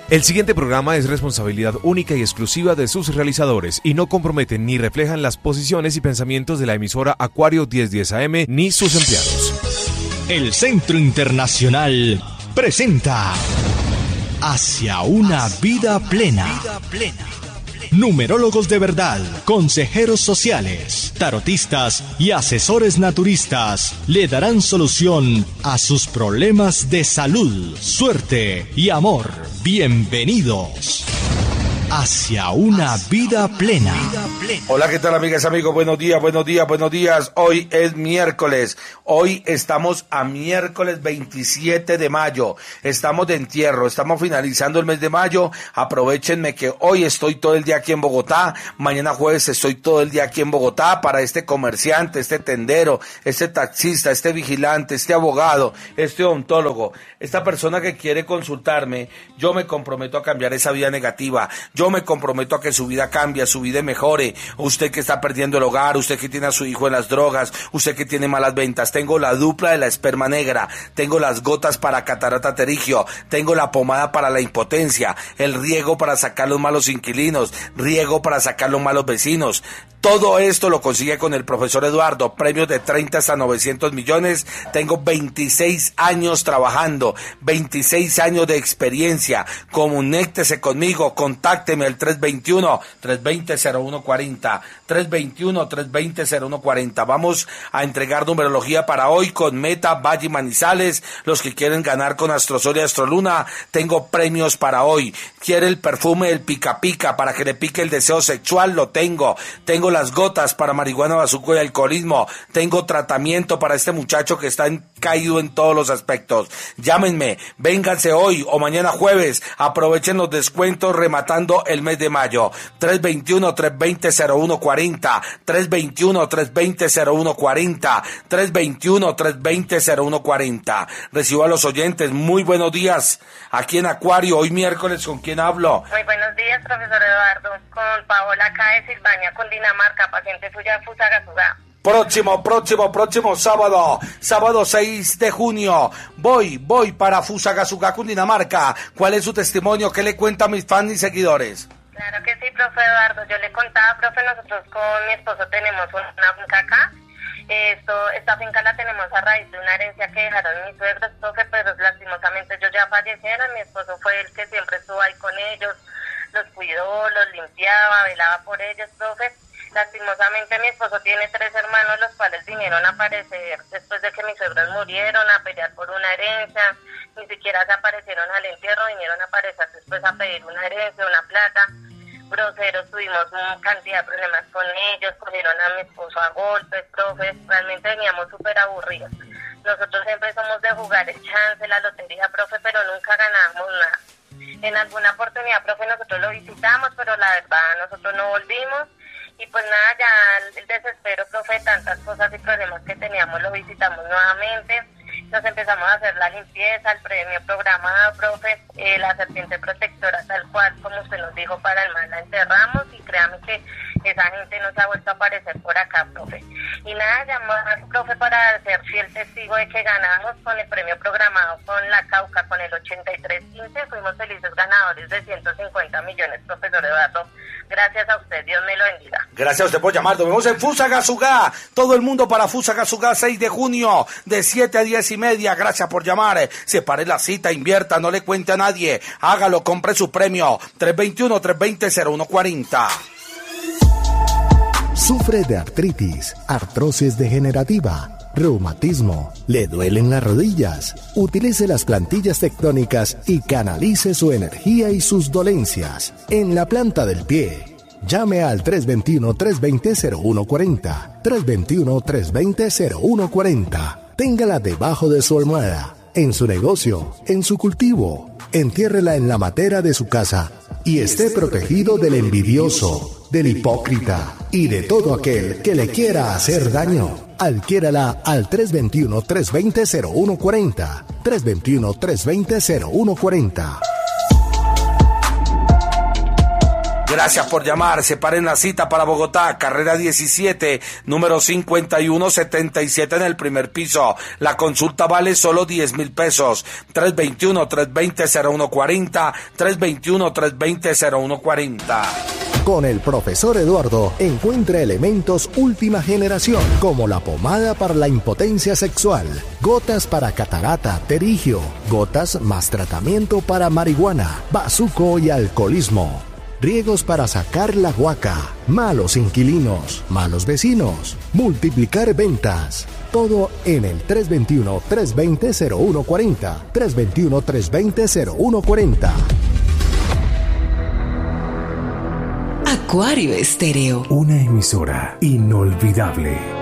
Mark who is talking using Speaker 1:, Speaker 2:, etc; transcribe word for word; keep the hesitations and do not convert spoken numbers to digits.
Speaker 1: El siguiente programa es responsabilidad única y exclusiva de sus realizadores y no comprometen ni reflejan las posiciones y pensamientos de la emisora Acuario diez diez A M ni sus empleados.
Speaker 2: El Centro Internacional presenta Hacia una vida plena. Numerólogos de verdad, consejeros sociales, tarotistas y asesores naturistas le darán solución a sus problemas de salud, suerte y amor. Bienvenidos hacia una vida plena.
Speaker 3: Hola, ¿qué tal, amigas, amigos? Buenos días, buenos días, buenos días. Hoy es miércoles. Hoy estamos a miércoles veintisiete de mayo. Estamos de entierro, estamos finalizando el mes de mayo. Aprovechenme que hoy estoy todo el día aquí en Bogotá. Mañana jueves estoy todo el día aquí en Bogotá para este comerciante, este tendero, este taxista, este vigilante, este abogado, este odontólogo, esta persona que quiere consultarme. Yo me comprometo a cambiar esa vida negativa. Yo me comprometo a que su vida cambie, su vida mejore. Usted que está perdiendo el hogar, usted que tiene a su hijo en las drogas, usted que tiene malas ventas. Tengo la dupla de la esperma negra, tengo las gotas para catarata pterigio, tengo la pomada para la impotencia, el riego para sacar los malos inquilinos, riego para sacar los malos vecinos. Todo esto lo consigue con el profesor Eduardo, premios de treinta hasta novecientos millones. Tengo veintiséis años trabajando, veintiséis años de experiencia. Comunéctese conmigo, contácteme al tres veintiuno, tres veinte, cero uno cuarenta, tres veintiuno, tres veinte, cero uno cuarenta. Vamos a entregar numerología para hoy con Meta, Valle y Manizales. Los que quieren ganar con Astrosol y Astroluna, tengo premios para hoy. ¿Quiere el perfume, el pica pica para que le pique el deseo sexual? Lo tengo. Tengo las gotas para marihuana, bazuco y alcoholismo. Tengo tratamiento para este muchacho que está en, caído en todos los aspectos. Llámenme, vénganse hoy o mañana jueves. Aprovechen los descuentos rematando el mes de mayo. tres veintiuno, tres veinte, cero uno cuarenta, tres veintiuno, tres veinte, cero uno cuarenta, tres veintiuno, tres veinte, cero uno cuarenta. Recibo a los oyentes. Muy buenos días. Aquí en Acuario, hoy miércoles, ¿con quién hablo?
Speaker 4: Muy buenos días, profesor Eduardo. Con Paola acá de Silvania, Cundinamarca, paciente suya de Fusagasugá.
Speaker 3: Próximo, próximo, próximo sábado, sábado seis de junio, voy, voy para Fusagasugá, Cundinamarca. ¿Cuál es su testimonio? ¿Qué le cuenta a mis fans y seguidores?
Speaker 4: Claro que sí, profe Eduardo. Yo le contaba, profe, nosotros con mi esposo tenemos una finca acá. Esto, esta finca la tenemos a raíz de una herencia que dejaron mis suegros, profe, pero lastimosamente ellos ya fallecieron. Mi esposo fue el que siempre estuvo ahí con ellos, los cuidó, los limpiaba, velaba por ellos, profe. Lastimosamente mi esposo tiene tres hermanos, los cuales vinieron a aparecer después de que mis suegros murieron, a pelear por una herencia. Ni siquiera se aparecieron al entierro, vinieron a aparecer después a pedir una herencia, una plata. Groseros, tuvimos una cantidad de problemas con ellos, cogieron a mi esposo a golpes, profe, realmente veníamos súper aburridos. Nosotros siempre somos de jugar el chance, la lotería, profe, pero nunca ganábamos nada. En alguna oportunidad, profe, nosotros lo visitamos, pero la verdad nosotros no volvimos. Y pues nada, ya el desespero, profe, tantas cosas y problemas que teníamos, lo visitamos nuevamente. Nos empezamos a hacer la limpieza, el premio programado, profe, eh, la serpiente protectora, tal cual como usted nos dijo, para el mal la enterramos y créame que esa gente no se ha vuelto a aparecer por acá, profe. Y nada, llamamos, profe, para ser fiel testigo de que ganamos con el premio programado con la Cauca, con el ochenta y tres quince, fuimos felices ganadores de ciento cincuenta millones, profesor Eduardo. Gracias a usted, Dios me lo bendiga.
Speaker 3: Gracias a usted por llamar. Nos vemos en Fusagasugá. Todo el mundo para Fusagasugá, seis de junio, de siete a diez y media. Gracias por llamar. Separe la cita, invierta, no le cuente a nadie. Hágalo, compre su premio. tres veintiuno, tres veinte, cero uno cuarenta.
Speaker 5: Sufre de artritis, artrosis degenerativa, reumatismo, le duelen las rodillas. Utilice las plantillas tectónicas y canalice su energía y sus dolencias en la planta del pie. Llame al tres veintiuno, tres veinte, cero uno cuarenta, tres veintiuno, tres veinte, cero uno cuarenta. Téngala debajo de su almohada, en su negocio, en su cultivo. Entiérrela en la matera de su casa y esté protegido del envidioso, del hipócrita y de todo aquel que le quiera hacer daño. Adquiérala al tres veintiuno, tres veinte, cero uno cuarenta, tres veintiuno, tres veinte, cero uno cuarenta.
Speaker 3: Gracias por llamar. Separen la cita para Bogotá, carrera diecisiete, número cincuenta y uno setenta y siete en el primer piso. La consulta vale solo diez mil pesos. tres dos uno, tres dos cero, cero uno cuatro cero, tres dos uno, tres dos cero, cero uno cuatro cero.
Speaker 5: Con el profesor Eduardo encuentra elementos última generación, como la pomada para la impotencia sexual, gotas para catarata, terigio, gotas más tratamiento para marihuana, bazuco y alcoholismo, riegos para sacar la guaca, malos inquilinos, malos vecinos, multiplicar ventas. Todo en el tres dos uno, tres dos cero, cero uno cuatro cero, tres dos uno, tres dos cero, cero uno cuatro cero.
Speaker 6: Acuario Estéreo.
Speaker 5: Una emisora inolvidable.